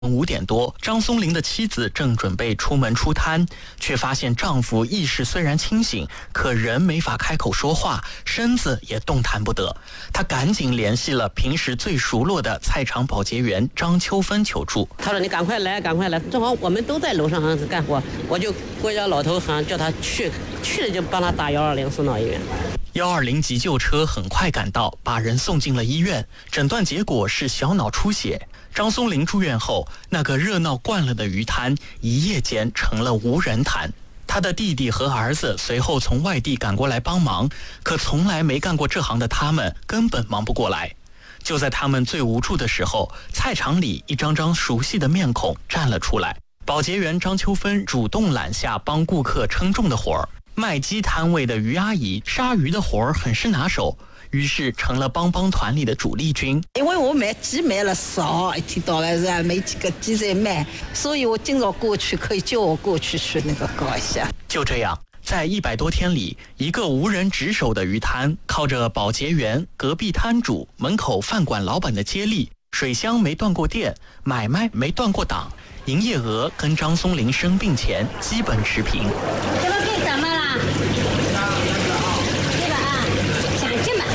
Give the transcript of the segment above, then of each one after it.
5点多，张松林的妻子正准备出门出摊，却发现丈夫意识虽然清醒，可人没法开口说话，身子也动弹不得。她赶紧联系了平时最熟络的菜场保洁员张秋芬求助。 他说：“你赶快来，赶快来！正好我们都在楼上干活，我就国家老头叫他去了就帮他打120送到医院。 120急救车很快赶到，把人送进了医院，诊断结果是小脑出血。张松林住院后，那个热闹惯了的鱼摊一夜间成了无人摊。他的弟弟和儿子随后从外地赶过来帮忙，可从来没干过这行的他们根本忙不过来。就在他们最无助的时候，菜场里一张张熟悉的面孔站了出来。保洁员张秋芬主动揽下帮顾客称重的活儿，卖鸡摊位的于阿姨杀鱼的活儿很是拿手，于是成了帮团里的主力军。 因为我卖鸡卖了少，一天到晚人没几个鸡在卖，所以我经常过去，可以叫我过去搞一下。 就这样，在100多天里，一个无人值守的鱼摊，靠着保洁员、隔壁摊主、门口饭馆老板的接力，水箱没断过电，买卖没断过档，营业额跟张松林生病前基本持平。 这个给怎么了？这个啊，想进来。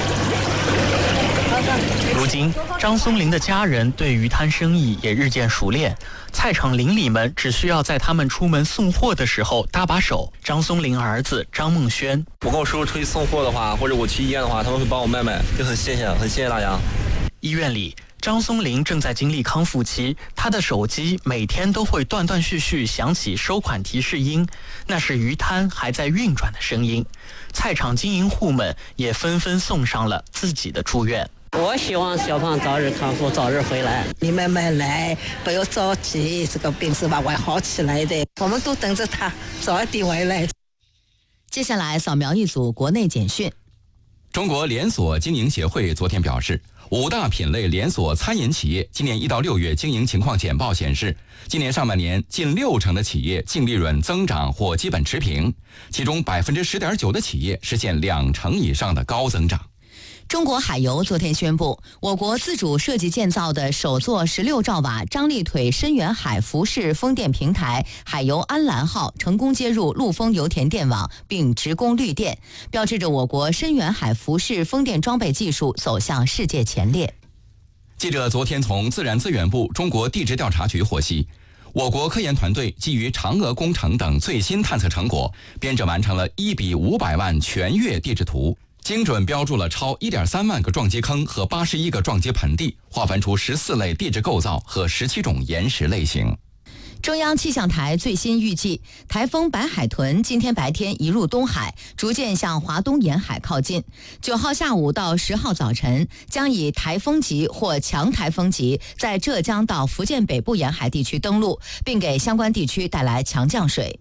如今，张松林的家人对鱼摊生意也日渐熟练，菜场邻里们只需要在他们出门送货的时候搭把手。张松林儿子张梦轩， 我跟我叔叔出去送货的话，或者我去医院的话，他们会帮我卖，就很谢谢大家。 医院里，张松林正在经历康复期，他的手机每天都会断断续续响起收款提示音，那是鱼摊还在运转的声音。菜场经营户们也纷纷送上了自己的祝愿。 我希望小胖早日康复，早日回来。 你慢慢来，不要着急，这个病是吧会好起来的，我们都等着他早一点回来。 接下来扫描一组国内简讯。 中国连锁经营协会昨天表示，5大品类连锁餐饮企业今年1到6月经营情况简报显示，今年上半年近60%的企业净利润增长或基本持平，其中10.9%的企业实现2成以上的高增长。 中国海油昨天宣布，我国自主设计建造的首座16兆瓦张力腿深远海浮式风电平台海油安澜号成功接入陆丰油田电网并直供绿电，标志着我国深远海浮式风电装备技术走向世界前列。 记者昨天从自然资源部中国地质调查局获悉，我国科研团队基于嫦娥工程等最新探测成果，编制完成了1比500万全月地质图，精准标注了超1.3万个撞击坑和81个撞击盆地，划分出14类地质构造和17种岩石类型。 中央气象台最新预计，台风白海豚今天白天移入东海，逐渐向华东沿海靠近。9号下午到10号早晨，将以台风级或强台风级在浙江到福建北部沿海地区登陆，并给相关地区带来强降水。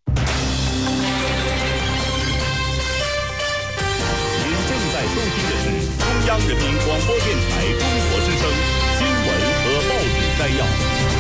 收听的是中央人民广播电台中国之声新闻和报纸摘要。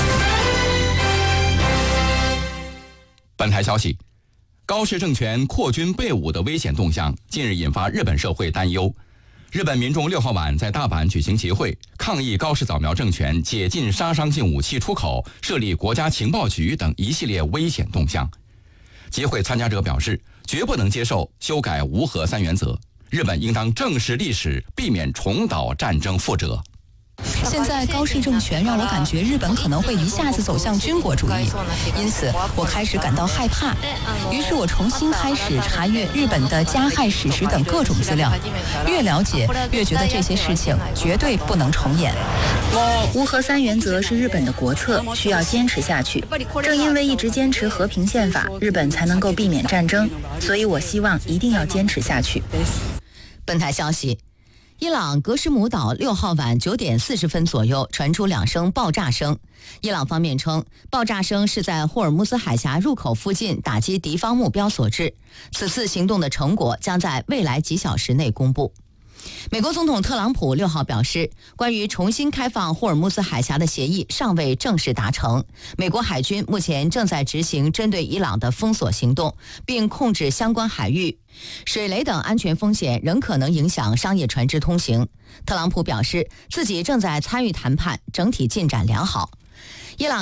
本台消息，高氏政权扩军备武的危险动向近日引发日本社会担忧。日本民众6号晚在大阪举行集会，抗议高市早苗政权解禁杀伤性武器出口、设立国家情报局等一系列危险动向。集会参加者表示，绝不能接受修改无核3原则。日本应当正视历史，避免重蹈战争覆辙。 现在高市政权让我感觉日本可能会一下子走向军国主义，因此我开始感到害怕。于是我重新开始查阅日本的加害史实等各种资料，越了解越觉得这些事情绝对不能重演。 无核3原则是日本的国策，需要坚持下去。正因为一直坚持和平宪法，日本才能够避免战争，所以我希望一定要坚持下去。 本台消息，伊朗格什姆岛6号晚9点40分左右传出2声爆炸声。伊朗方面称，爆炸声是在霍尔木兹海峡入口附近打击敌方目标所致。此次行动的成果将在未来几小时内公布。美国总统特朗普6号表示，关于重新开放霍尔木兹海峡的协议尚未正式达成。美国海军目前正在执行针对伊朗的封锁行动，并控制相关海域。水雷等安全风险仍可能影响商业船只通行。特朗普表示，自己正在参与谈判，整体进展良好。 伊朗